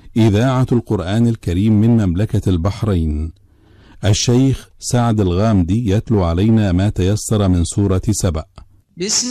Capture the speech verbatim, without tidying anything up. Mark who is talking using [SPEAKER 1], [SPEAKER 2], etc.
[SPEAKER 1] إذاعة القرآن الكريم من مملكة البحرين. الشيخ سعد الغامدي يتلو علينا ما تيسر من سورة سبأ.